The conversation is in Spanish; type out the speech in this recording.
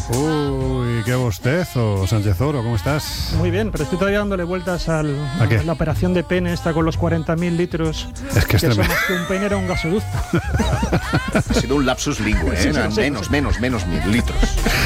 Uy, qué bostezo, Sánchez Oro, ¿cómo estás? Muy bien, pero estoy todavía dándole vueltas a la operación de pene esta con los 40.000 litros. Es que es eso tremendo. más que un pene era un gasoducto. Ha sido un lapsus lingüe, ¿eh? Sí, sí, Menos 1.000 litros.